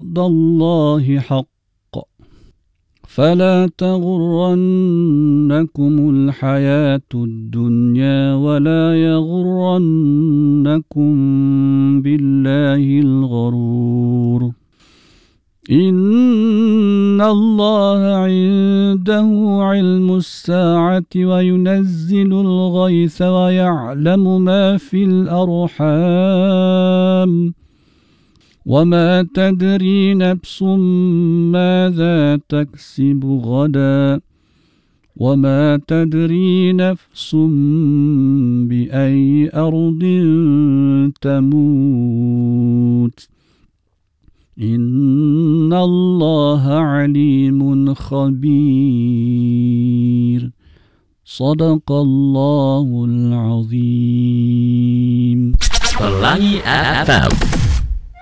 وعد الله حق فلا تغرنكم الحياة الدنيا ولا يغرنكم بالله الغرور إن الله عنده علم الساعة وينزل الغيث ويعلم ما في الأرحام وما تدري نفس ماذا تكسب غدا وما تدري نفس بأي أرض تموت إن الله عليم خبير صدق الله العظيم. Pelangi FM